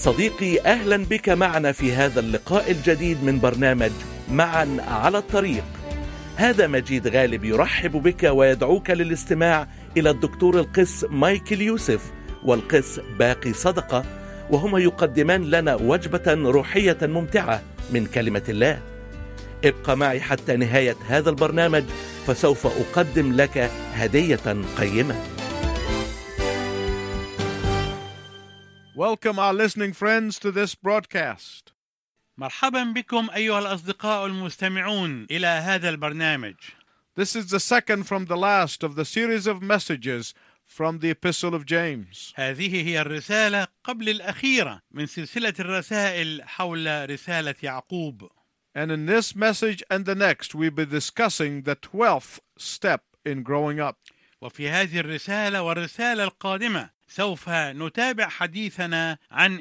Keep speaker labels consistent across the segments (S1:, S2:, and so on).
S1: صديقي، أهلا بك معنا في هذا اللقاء الجديد من برنامج معا على الطريق. هذا مجيد غالب يرحب بك ويدعوك للاستماع إلى الدكتور القس مايكل يوسف والقس باقي صدقة، وهما يقدمان لنا وجبة روحية ممتعة من كلمة الله. ابقى معي حتى نهاية هذا البرنامج، فسوف أقدم لك هدية قيمة.
S2: Welcome our listening friends to this broadcast.
S3: مرحبا بكم أيها الأصدقاء المستمعون إلى هذا البرنامج.
S2: This is the second from the last of the series of messages from the Epistle of James.
S3: هذه هي الرسالة قبل الأخيرة من سلسلة الرسائل حول رسالة يعقوب.
S2: And in this message and the next we'll be discussing the 12th step in growing up.
S3: وفي هذه الرسالة والرسالة القادمة سوف نتابع حديثنا عن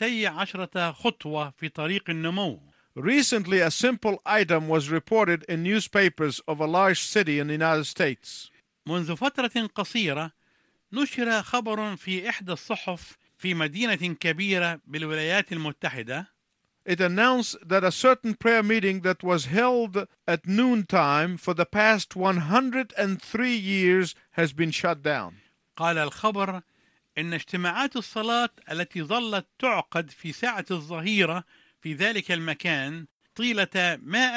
S3: 12 خطوة في طريق النمو.
S2: Recently a simple item was reported in newspapers of a large city in the United States.
S3: منذ فترة قصيرة نشر خبر في إحدى الصحف في مدينة كبيرة بالولايات المتحدة.
S2: It announced that a certain prayer meeting that was held at noontime for the past 103 years has been shut down.
S3: قال الخبر إن اجتماعات الصلاة التي ظلت تعقد في ساعة الظهيرة في ذلك المكان طيلة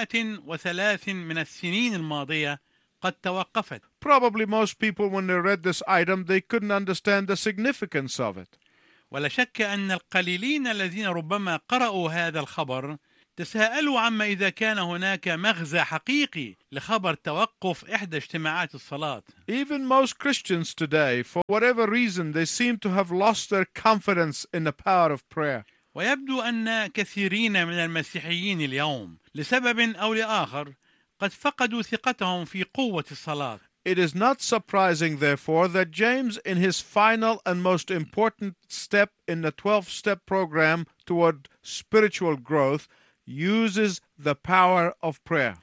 S3: 103 من السنين الماضية قد توقفت.
S2: Probably most people when they read this item they couldn't understand the significance of it.
S3: ولا شك أن القليلين الذين ربما قرأوا هذا الخبر تساءلوا عما إذا كان هناك مغزى حقيقي لخبر توقف إحدى اجتماعات الصلاة.
S2: Even most Christians today, for whatever reason, they seem to have lost their confidence in the power of prayer.
S3: ويبدو أن كثيرين من المسيحيين اليوم لسبب أو لآخر قد فقدوا ثقتهم في قوة الصلاة.
S2: It is not surprising, therefore, that James, in his final and most important step in the 12-step program toward spiritual growth, uses the power of prayer.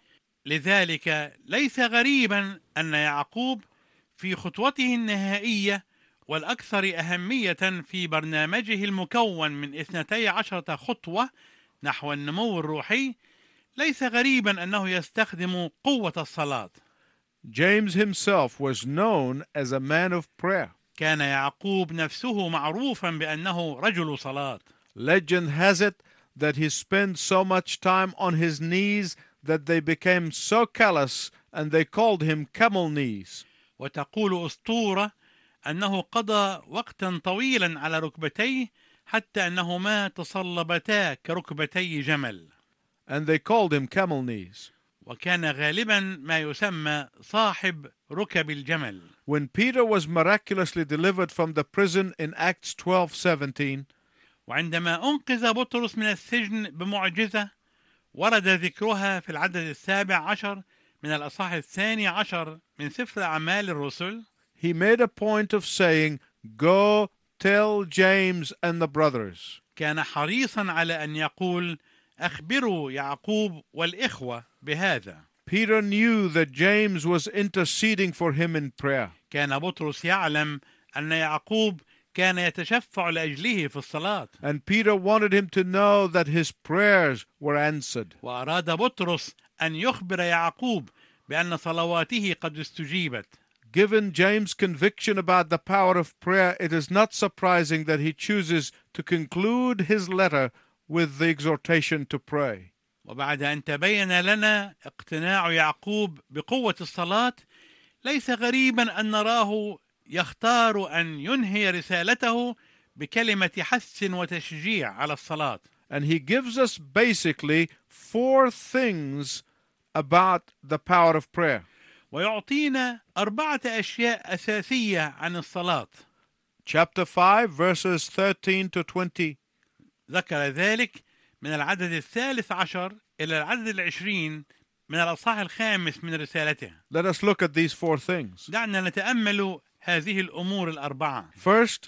S3: لذلك ليس غريبا أن يعقوب في خطوته النهائية والأكثر أهمية في برنامجه المكون من 12 خطوة نحو النمو الروحي، ليس غريبا أنه يستخدم قوة الصلاة.
S2: James himself was known as a man of prayer.
S3: كان يعقوب نفسه معروفا بأنه رجل صلاة.
S2: Legend has it that he spent so much time on his knees that they became so callous and they called him camel knees.
S3: وتقول أسطورة أنه قضى وقتا طويلا على ركبتيه حتى أنهما تصلبتا كركبتي جمل.
S2: And they called him camel knees.
S3: وكان غالبا ما يسمى صاحب ركب الجمل.
S2: When Peter was miraculously delivered from the prison in Acts 12:17,
S3: وعندما أنقذ بطرس من السجن بمعجزة ورد ذكرها في العدد 17 من الأصحاح 12 من سفر أعمال الرسل،
S2: he made a point of saying, "Go tell James and the brothers."
S3: كان حريصا على أن يقول أخبروا يعقوب والإخوة بهذا.
S2: Peter knew that James was interceding for him in prayer.
S3: كان بطرس يعلم أن يعقوب كان يتشفع لأجله في الصلاة.
S2: And Peter wanted him to know that his prayers were answered.
S3: وأراد بطرس أن يخبر يعقوب بأن صلواته قد استجيبت.
S2: Given James' conviction about the power of prayer, it is not surprising that he chooses to conclude his letter with the exhortation to pray.
S3: وبعد أن تبين لنا اقتناع يعقوب بقوة الصلاة، ليس غريبا أن نراه يختار أن ينهي رسالته بكلمة حث وتشجيع على الصلاة.
S2: And he gives us basically 4 things about the power of prayer.
S3: ويعطينا 4 أشياء أساسية عن الصلاة.
S2: Chapter 5, verses 13 to 20.
S3: ذكر ذلك من العدد 13 إلى العدد 20 من الأصحاح 5 من رسالته.
S2: Let us look at these 4 things.
S3: دعنا نتأمل هذه الأمور ال4.
S2: First,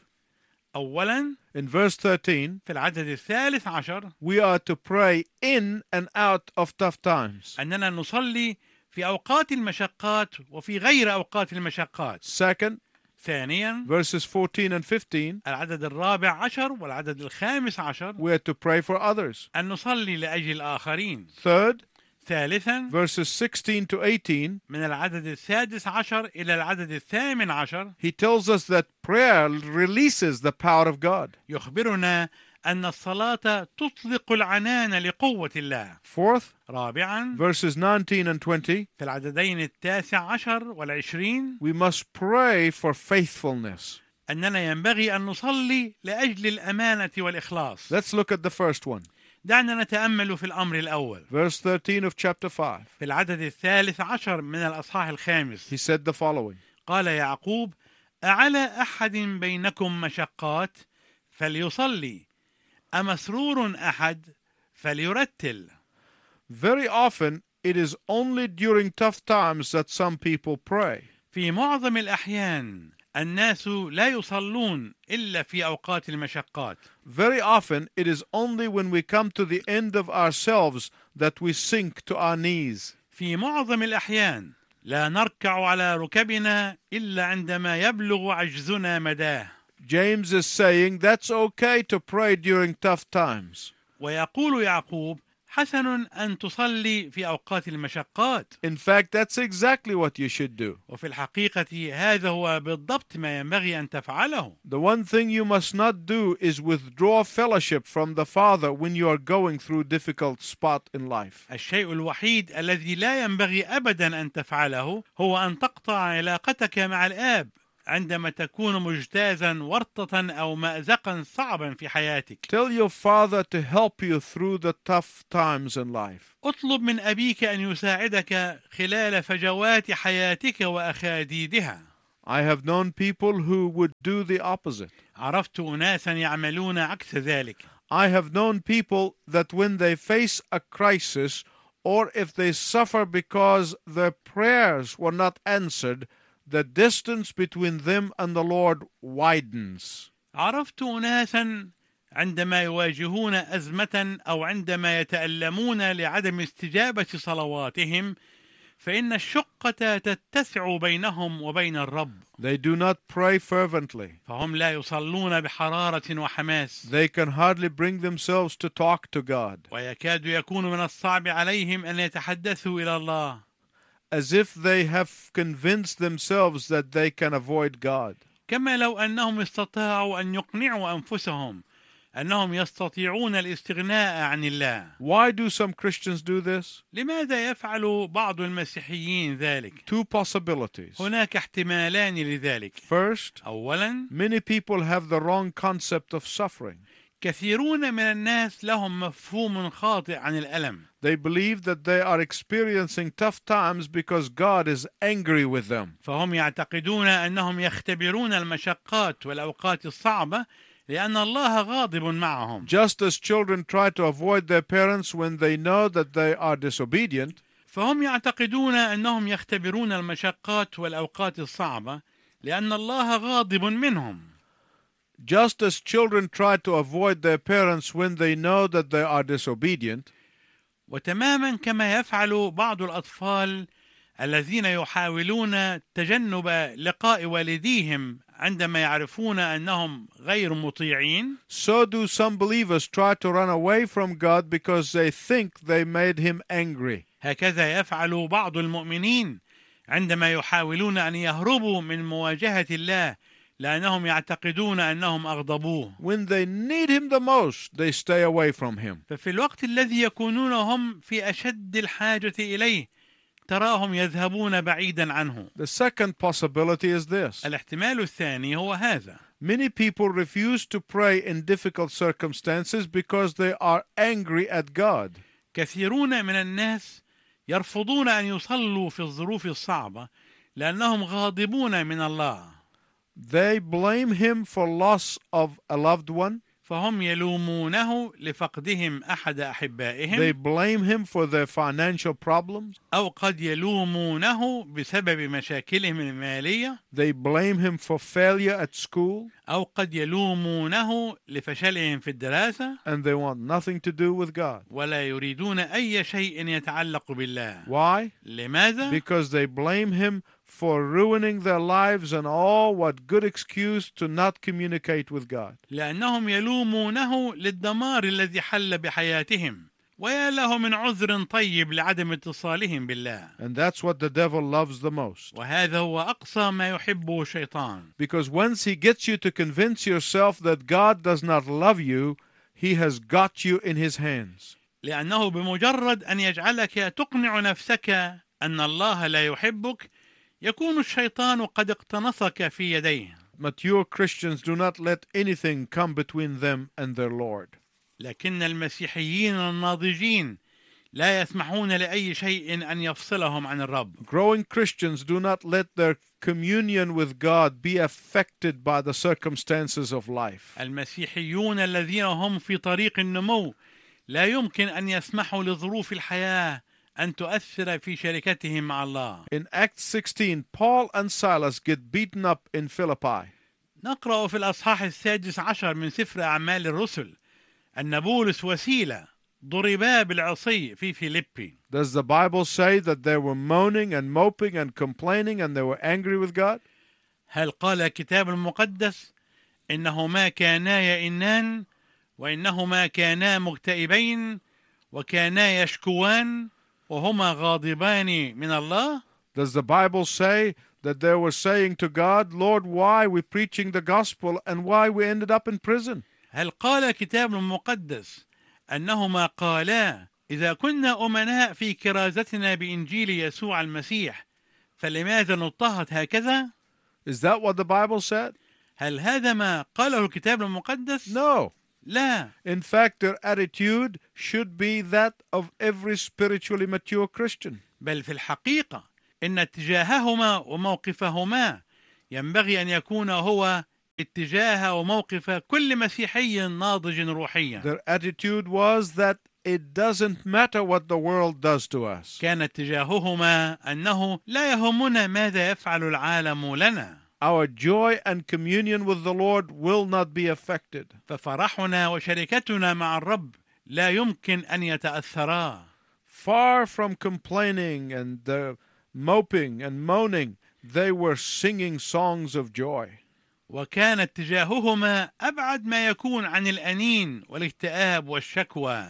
S3: أولا
S2: in verse 13,
S3: في العدد 13
S2: we are to pray in and out of tough times.
S3: أننا نصلي في أوقات المشقات وفي غير أوقات المشقات.
S2: Second,
S3: ثانيا
S2: verses 14 and 15,
S3: العدد 14 والعدد 15
S2: we are to pray for others.
S3: أن نصلي لأجل الآخرين.
S2: Third,
S3: ثالثا
S2: verses 16 to 18,
S3: من العدد 16 إلى العدد 18
S2: he tells us that prayer releases the power of God.
S3: يخبرنا أن الصلاة تطلق العنان لقوة الله.
S2: Fourth,
S3: رابعا
S2: verses 19 and 20,
S3: في العددين 19 والعشرين
S2: we must pray for faithfulness.
S3: أننا ينبغي أن نصلي لأجل الأمانة والإخلاص.
S2: Let's look at the first one.
S3: دعنا نتأمل في الأمر الأول.
S2: Verse 13 of chapter 5.
S3: في العدد 13 من الأصحاح الخامس
S2: He said the following:
S3: قال يعقوب: أعلى أحد بينكم مشقات فليصلي، أمسرور أحد فليرتل.
S2: Very often it is only during tough times that some people pray.
S3: في معظم الأحيان الناس لا يصلون إلا في أوقات المشقات.
S2: Very often it is only when we come to the end of ourselves that we sink to our knees.
S3: في معظم الأحيان لا نركع على ركبنا إلا عندما يبلغ عجزنا مداه.
S2: James is saying that's okay to pray during tough times.
S3: ويقول يعقوب: حسن أن تصلي في أوقات المشقات.
S2: In fact, that's exactly what you should do.
S3: وفي الحقيقة هذا هو بالضبط ما ينبغي أن تفعله.
S2: The one thing you must not do is withdraw fellowship from the Father when you are going through a difficult spot in life.
S3: الشيء الوحيد الذي لا ينبغي أبدا أن تفعله هو أن تقطع علاقتك مع الآب عندما تكون مجتازا ورطة أو مأزقا صعبا في حياتك.
S2: Tell your father to help you through the tough times in life.
S3: اطلب من أبيك أن يساعدك خلال فجوات حياتك وأخاديدها.
S2: I have known people who would do the opposite.
S3: عرفت أناسا يعملون عكس ذلك.
S2: I have known people that when they face a crisis or if they suffer because their prayers were not answered, the distance between them and the Lord widens.
S3: عرفت أناسا عندما يواجهون أزمة أو عندما يتألمون لعدم استجابة صلواتهم فإن الشقة تتسع بينهم وبين الرب.
S2: They do not pray fervently.
S3: فهم لا يصلون بحرارة وحماس.
S2: They can hardly bring themselves to talk to God.
S3: ويكاد يكون من الصعب عليهم أن يتحدثوا إلى الله.
S2: As if they have convinced themselves that they can avoid God.
S3: كما لو أنهم استطاعوا أن يقنعوا أنفسهم أنهم يستطيعون الاستغناء عن الله.
S2: Why do some Christians do this?
S3: لماذا يفعل بعض المسيحيين ذلك؟
S2: Two possibilities.
S3: هناك احتمالان لذلك.
S2: First,
S3: أولا،
S2: many people have the wrong concept of suffering.
S3: كثيرون من الناس لهم مفهوم خاطئ عن الألم.
S2: They believe that they are experiencing tough times because God is angry with them.
S3: فهم يعتقدون أنهم يختبرون المشقات والأوقات الصعبة لأن الله غاضب معهم.
S2: Just as children try to avoid their parents when they know that they are disobedient,
S3: فهم يعتقدون أنهم يختبرون المشقات والأوقات الصعبة لأن الله غاضب منهم.
S2: just as children try to avoid their parents when they know that they are disobedient,
S3: وتماما كما يفعل بعض الأطفال الذين يحاولون تجنب لقاء والديهم عندما يعرفون أنهم غير مطيعين.
S2: so do some believers try to run away from God because they think they made him angry.
S3: هكذا يفعل بعض المؤمنين عندما يحاولون أن يهربوا من مواجهة الله لأنهم يعتقدون أنهم أغضبوه.
S2: When they need him the most, they stay away from him.
S3: ففي الوقت الذي يكونون هم في أشد الحاجة إليه تراهم يذهبون بعيدا عنه.
S2: The second possibility is this.
S3: الاحتمال الثاني هو هذا.
S2: Many people refuse to pray in difficult circumstances because they are angry at God.
S3: كثيرون من الناس يرفضون أن يصلوا في الظروف الصعبة لأنهم غاضبون من الله.
S2: They blame him for loss of a loved one.
S3: فهم يلومونه لفقدهم أحد أحبائهم.
S2: They blame him for their financial problems.
S3: أو قد يلومونه بسبب مشاكلهم المالية.
S2: They blame him for failure at school.
S3: أو قد يلومونه لفشلهم في الدراسة.
S2: And they want nothing to do with God.
S3: ولا يريدون أي شيء يتعلق بالله.
S2: Why?
S3: لماذا؟
S2: Because they blame him for ruining their lives and all what good excuse to not communicate with God.
S3: لأنهم يلومونه للدمار الذي حل بحياتهم، ويا له من عذر طيب لعدم اتصالهم بالله.
S2: And that's what the devil loves the most.
S3: وهذا هو أقصى ما يحبه الشيطان.
S2: Because once he gets you to convince yourself that God does not love you, he has got you in his hands.
S3: لأنه بمجرد أن يجعلك تقنع نفسك أن الله لا يحبك، يكون الشيطان قد اقتنصك في يديه.
S2: Mature Christians do not let anything come between them and their Lord.
S3: لكن المسيحيين الناضجين لا يسمحون لأي شيء أن يفصلهم عن الرب.
S2: Growing Christians do not let their communion with God be affected by the circumstances of life.
S3: المسيحيون الذين هم في طريق النمو لا يمكن أن يسمحوا لظروف الحياة أن تؤثر في شركتهم مع الله.
S2: In Acts 16, Paul and Silas get beaten up in Philippi.
S3: نقرأ في الأصحاح 16 من سفر أعمال الرسل أن بولس وسيلة ضربا بالعصي في فيليبي.
S2: Does the Bible say that they were moaning and moping and complaining and they were angry with God?
S3: هل قال الكتاب المقدس إنهما كانا يئنان وإنهما كانا مكتئبين وكانا يشكوان وهما غاضبان من الله؟
S2: Does the Bible say that they were saying to God, Lord, why are we preaching the gospel and why we ended up in prison?
S3: هل قال الكتاب المقدس أنهما قالا إذا كنا أمناء في كرازتنا بإنجيل يسوع المسيح فلماذا نضطهد هكذا؟
S2: Is that what the Bible said?
S3: هل هذا ما قاله الكتاب المقدس؟
S2: No.
S3: لا.
S2: In fact, their attitude should be that of every spiritually mature Christian.
S3: بل في الحقيقة إن اتجاههما وموقفهما ينبغي أن يكون هو اتجاه وموقف كل مسيحي ناضج روحيا.
S2: Their attitude was that it doesn't matter what the world does to us.
S3: كان اتجاههما أنه لا يهمنا ماذا يفعل العالم لنا.
S2: Our joy and communion with the Lord will not be affected.
S3: ففرحنا وشركتنا مع الرب لا يمكن أن يتأثرا.
S2: Far from complaining and moping and moaning, they were singing songs of joy.
S3: وكان اتجاههما أبعد ما يكون عن الأنين والاكتئاب والشكوى.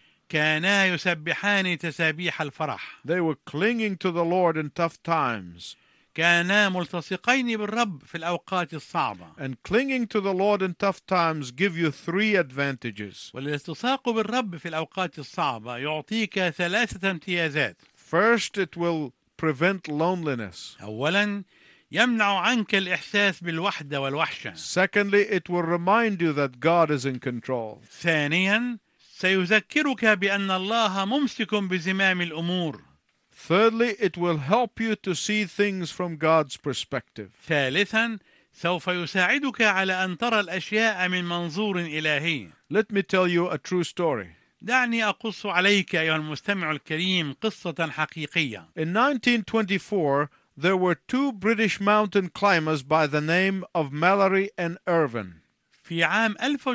S3: كانا يسبحان تسابيح الفرح.
S2: They were clinging to the Lord in tough times.
S3: كانا ملتصقين بالرب في الأوقات الصعبة.
S2: And clinging to the Lord in tough times give you 3 advantages.
S3: والالتصاق بالرب في الأوقات الصعبة يعطيك 3 امتيازات.
S2: First, it will prevent loneliness.
S3: أولا يمنع عنك الإحساس بالوحدة والوحشة.
S2: Secondly, it will remind you that God is in control.
S3: ثانيا سيذكرك بأن الله ممسك بزمام الأمور.
S2: Thirdly, it will help you to see things from God's perspective.
S3: ثالثا سوف يساعدك على أن ترى الأشياء من منظور إلهي.
S2: Let me tell you a true story.
S3: دعني أقص عليك أيها المستمع الكريم قصة حقيقية.
S2: In 1924, there were 2 British mountain climbers by the name of Mallory and Irvin.
S3: في عام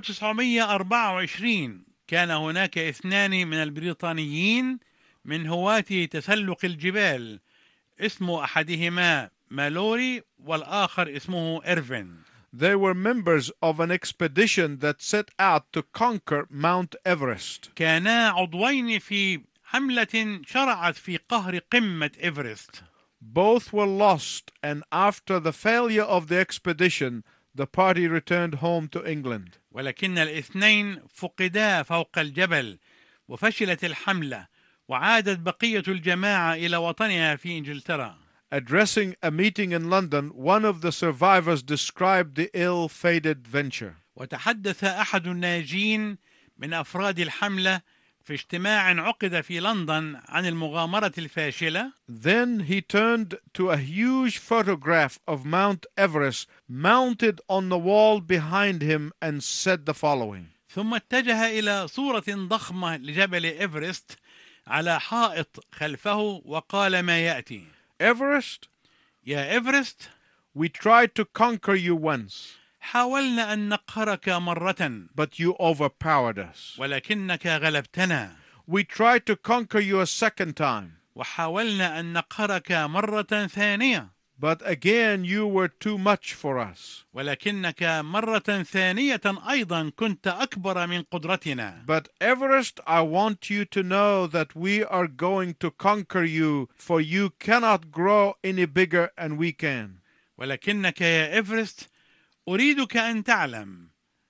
S3: 1924 كان هناك 2 من البريطانيين من هواة تسلق الجبال، اسم أحدهما مالوري والآخر اسمه إيرفين.
S2: They were members of an expedition that set out to conquer Mount Everest.
S3: كانا عضوين في حملة شرعت في قهر قمة إيفرست.
S2: Both were lost, and after the failure of the expedition, the party returned home to England.
S3: ولكن الاثنين فقدا فوق الجبل وفشلت الحملة وعادت بقية الجماعة إلى وطنها في إنجلترا.
S2: Addressing a meeting in London, one of the survivors described the ill-fated venture.
S3: وتحدث أحد الناجين من أفراد الحملة في اجتماع عقد في لندن عن المغامرة الفاشلة.
S2: Then he turned to a huge photograph of Mount Everest mounted on the wall behind him and said the following.
S3: ثم اتجه إلى صورة ضخمة لجبل إيفرست على حائط خلفه وقال ما يأتي.
S2: Everest,
S3: يا إيفرست،
S2: we tried to conquer you once,
S3: حاولنا أن نقهرك مرة
S2: but you overpowered us.
S3: ولكنك غلبتنا.
S2: We tried to conquer you a second time,
S3: وحاولنا أن نقهرك مرة ثانية
S2: But again, you were too much for us.
S3: ولكنك مرة ثانية أيضا كنت أكبر من قدرتنا.
S2: But Everest, I want you to know that we are going to conquer you, for you cannot grow any bigger and we can.
S3: ولكنك يا إيفرست أريدك أن تعلم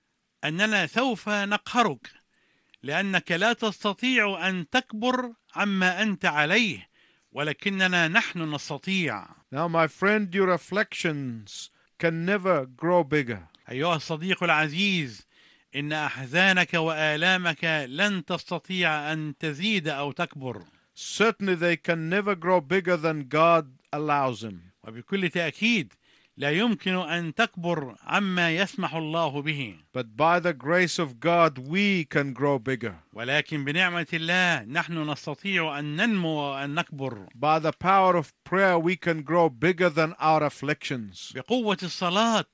S3: أننا سوف نقهرك، لأنك لا تستطيع أن تكبر عما أنت عليه، ولكننا نحن نستطيع.
S2: Now, my friend, your afflictions can never grow bigger.
S3: أيها الصديق العزيز، إن أحزانك وآلامك لن تستطيع أن تزيد أو تكبر.
S2: Certainly they can never grow bigger than God allows them.
S3: وبكل تأكيد لا يمكن أن تكبر عما يسمح الله به.
S2: But by the grace of God, we can grow bigger.
S3: ولكن بنعمة الله نحن نستطيع أن ننمو وأن نكبر.
S2: By the power of prayer, we can grow bigger than our afflictions.
S3: بقوة الصلاة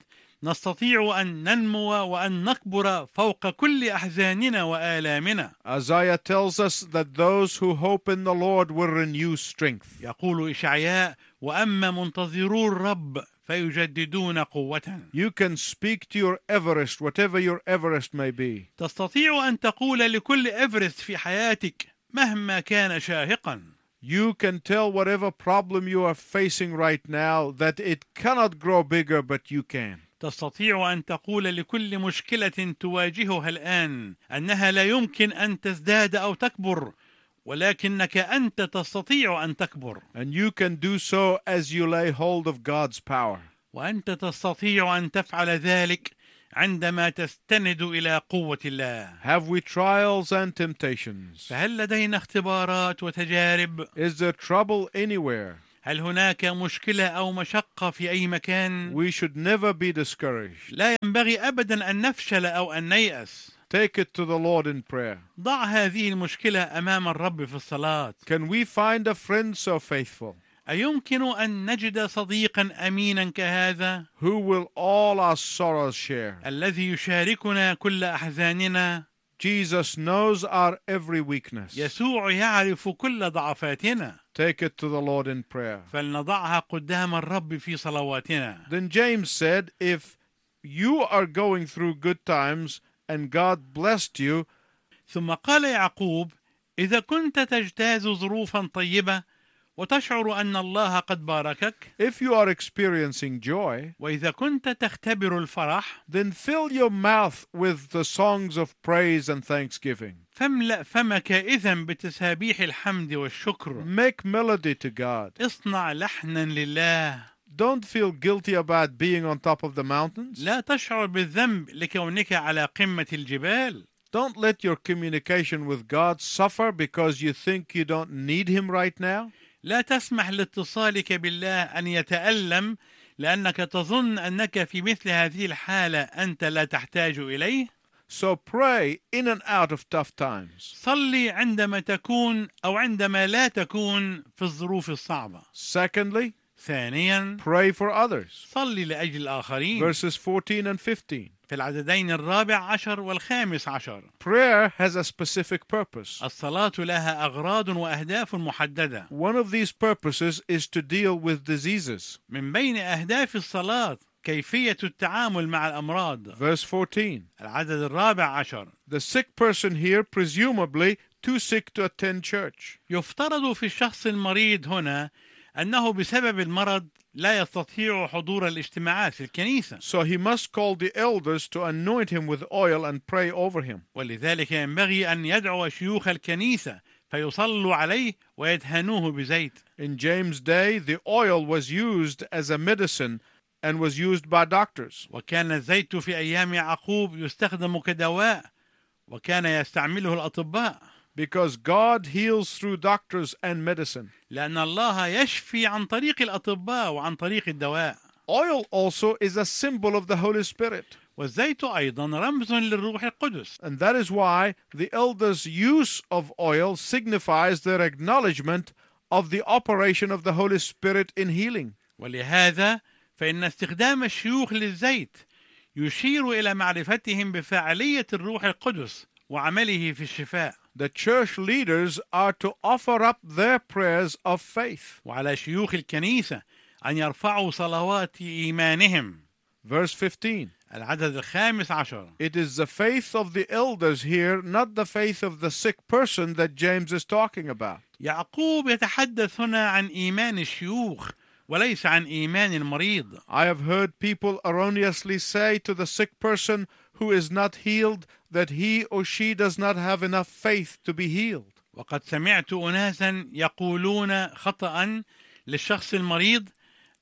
S3: نستطيع أن ننمو وأن نكبر فوق كل أحزاننا وآلامنا.
S2: Isaiah tells us that those who hope in the Lord will renew strength.
S3: يقول إشعياء: وأما منتظرو الرب فيجددون قوة.
S2: You can speak to your Everest, whatever your Everest may be.
S3: تستطيع أن تقول لكل إيفرست في حياتك مهما كان شاهقا.
S2: You can tell whatever problem you are facing right now that it cannot grow bigger, but you can.
S3: تستطيع أن تقول لكل مشكلة تواجهها الآن أنها لا يمكن أن تزداد أو تكبر، ولكنك أنت تستطيع أن تكبر.
S2: And you can do so as you lay hold of God's power.
S3: وأنت تستطيع أن تفعل ذلك عندما تستند إلى قوة الله.
S2: Have we trials and temptations?
S3: فهل لدينا اختبارات وتجارب؟
S2: Is there trouble anywhere?
S3: هل هناك مشكلة أو مشقة في أي مكان؟
S2: We should never be discouraged.
S3: لا ينبغي أبدا أن نفشل أو أن نيأس.
S2: Take it to the Lord in prayer.
S3: ضع هذه المشكلة أمام الرب في الصلاة.
S2: Can we find a friend so faithful
S3: أيمكن أن نجد صديقا أمينا كهذا
S2: who will all our sorrows share?
S3: الذي يشاركنا كل أحزاننا؟
S2: Jesus knows our every weakness.
S3: يسوع يعرف كل ضعفاتنا.
S2: Take it to the Lord in prayer.
S3: فلنضعها قدام الرب في صلواتنا.
S2: Then James said, if you are going through good times and God blessed you,
S3: ثم قال يعقوب: إذا كنت تجتاز ظروفا طيبة وتشعر أن الله قد باركك،
S2: if you are experiencing joy,
S3: وإذا كنت تختبر الفرح،
S2: then fill your mouth with the songs of praise and thanksgiving.
S3: فاملأ فمك إذن بتسابيح الحمد والشكر.
S2: Make melody to God.
S3: اصنع لحنا لله.
S2: Don't feel guilty about being on top of the mountains.
S3: لا تشعر بالذنب لكونك على قمة الجبال.
S2: Don't let your communication with God suffer because you think you don't need Him right now.
S3: لا تسمح لاتصالك بالله أن يتألم لأنك تظن أنك في مثل هذه الحالة أنت لا تحتاج إليه.
S2: So pray in and out of tough times.
S3: صلي عندما تكون أو عندما لا تكون في الظروف الصعبة.
S2: Secondly,
S3: ثانيا،
S2: pray for others.
S3: صلي لأجل الآخرين.
S2: Verses 14 and 15.
S3: في العددين 14 و15.
S2: Prayer has a specific purpose.
S3: الصلاة لها أغراض وأهداف محددة.
S2: One of these purposes is to deal with diseases.
S3: من بين أهداف الصلاة كيفية التعامل مع الأمراض.
S2: Verse 14.
S3: العدد 14.
S2: The sick person here, presumably too sick to attend church.
S3: يفترض في الشخص المريض هنا أنه بسبب المرض لا يستطيع حضور الاجتماعات في الكنيسة.
S2: So he must call the elders to anoint him with oil and pray over him.
S3: ولذلك ينبغي أن يدعو شيوخ الكنيسة فيصلوا عليه ويدهنوه بزيت.
S2: In James' day, the oil was used as a medicine and was used by doctors.
S3: وكان الزيت في أيام يعقوب يستخدم كدواء وكان يستعمله الأطباء.
S2: Because God heals through doctors and medicine.
S3: لأن الله يشفي عن طريق الأطباء وعن طريق الدواء.
S2: Oil also is a symbol of the Holy Spirit.
S3: والزيت أيضا رمز للروح القدس.
S2: And that is why the elders' use of oil signifies their acknowledgement of the operation of the Holy Spirit in healing.
S3: ولهذا فإن استخدام الشيوخ للزيت يشير إلى معرفتهم بفاعلية الروح القدس وعمله في الشفاء.
S2: The church leaders are to offer up their prayers of faith.
S3: وعلى شيوخ الكنيسة أن يرفعوا صلوات إيمانهم.
S2: Verse 15.
S3: العدد 15.
S2: It is the faith of the elders here, not the faith of the sick person, that James is talking about.
S3: يعقوب يتحدث هنا عن إيمان الشيوخ وليس عن إيمان المريض.
S2: I have heard people erroneously say to the sick person who is not healed that he or she does not have enough faith to be healed.
S3: وقد سمعت أناسا يقولون خطأ للشخص المريض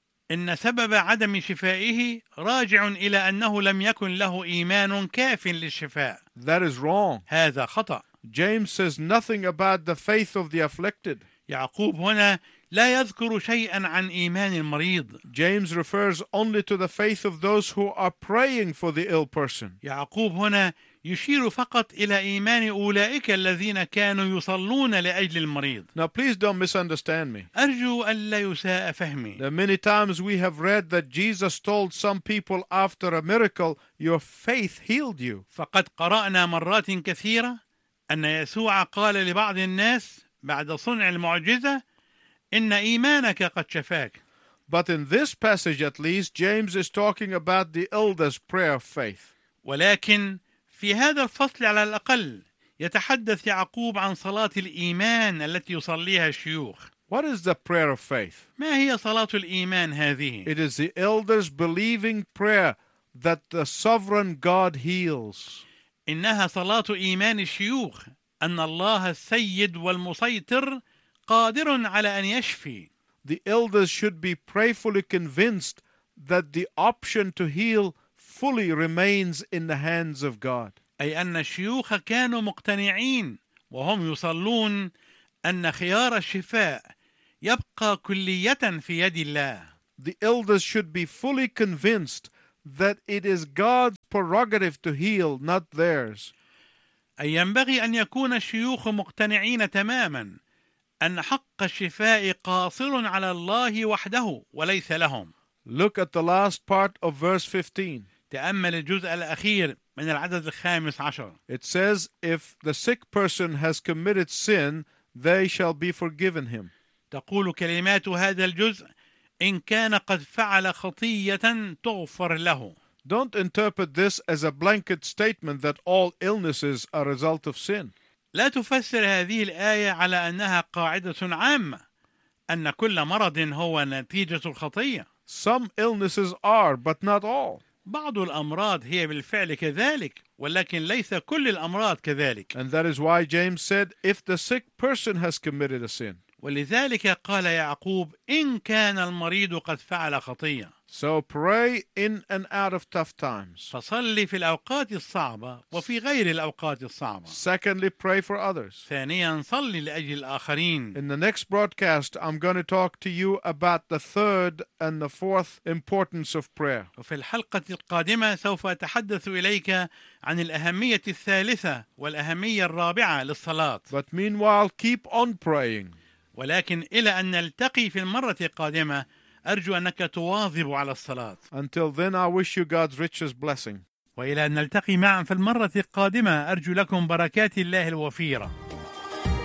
S3: إن سبب عدم شفائه راجع إلى أنه لم يكن له إيمان كاف للشفاء.
S2: That is wrong.
S3: هذا خطأ.
S2: James says nothing about the faith of the afflicted.
S3: يعقوب هنا لا يذكر شيئا عن إيمان المريض.
S2: James refers only to the faith of those who are praying for the ill person.
S3: يعقوب هنا يشير فقط إلى إيمان أولئك الذين كانوا يصلون لأجل المريض.
S2: Now please don't misunderstand me.
S3: أرجو ألا يساء فهمي.
S2: There are many times we have read that Jesus told some people after a miracle, your faith healed you.
S3: فقد قرأنا مرات كثيرة أن يسوع قال لبعض الناس بعد صنع المعجزة إن إيمانك قد شفاك.
S2: But in this passage at least, James is talking about the elders' prayer of faith.
S3: ولكن في هذا الفصل على الأقل يتحدث يعقوب عن صلاة الإيمان التي يصليها الشيوخ.
S2: What is the prayer of faith?
S3: ما هي صلاة الإيمان هذه؟
S2: It is the elders' believing prayer that the sovereign God heals.
S3: إنها صلاة إيمان الشيوخ أن الله السيد والمسيطر قادر على أن يشفي.
S2: The elders should be prayerfully convinced that the option to heal fully remains in the hands of God.
S3: أي أن الشيوخ كانوا مقتنعين وهم يصلون أن خيار الشفاء يبقى كلية في يد الله.
S2: The elders should be fully convinced that it is God's prerogative to heal, not theirs.
S3: أي ينبغي أن يكون الشيوخ مقتنعين تماما أن حق الشفاء قاصر على الله وحده وليس لهم.
S2: Look at the last part of verse 15.
S3: تأمل الجزء الأخير من العدد 15.
S2: It says, if the sick person has committed sin, they shall be forgiven him.
S3: تقول كلمات هذا الجزء إن كان قد فعل خطية تغفر له.
S2: Don't interpret this as a blanket statement that all illnesses are a result of sin.
S3: لا تفسر هذه الآية على أنها قاعدة عامة أن كل مرض هو نتيجة الخطية.
S2: Some illnesses are, but not all.
S3: بعض الأمراض هي بالفعل كذلك ولكن ليس كل الأمراض كذلك.
S2: And that is why James said, if the sick person has committed a sin.
S3: ولذلك قال يعقوب إن كان المريض قد فعل خطية.
S2: So pray in and out of tough times.
S3: فصلي في الأوقات الصعبة وفي غير الأوقات الصعبة.
S2: Secondly, pray for others.
S3: ثانيا صلي لأجل الآخرين.
S2: In the next broadcast, I'm going to talk to you about the third and the fourth importance of prayer.
S3: وفي الحلقة القادمة سوف أتحدث إليك عن الأهمية الثالثة والأهمية الرابعة للصلاة.
S2: But meanwhile, keep on praying.
S3: ولكن إلى أن نلتقي في المرة القادمة أرجو أنك تواظب على الصلاة.
S2: Until then, I wish you God's richest blessing.
S3: وإلى أن نلتقي معا في المرة القادمة أرجو لكم بركات الله الوفيرة.